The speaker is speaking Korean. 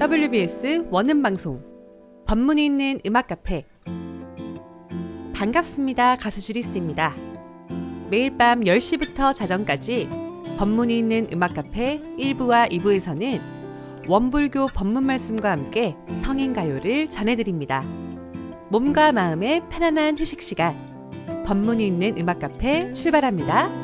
WBS 원음방송 법문이 있는 음악 카페. 반갑습니다. 가수 주리스입니다. 매일 밤 10시부터 자정까지 법문이 있는 음악 카페 1부와 2부에서는 원불교 법문 말씀과 함께 성인가요를 전해드립니다. 몸과 마음의 편안한 휴식 시간, 법문이 있는 음악 카페 출발합니다.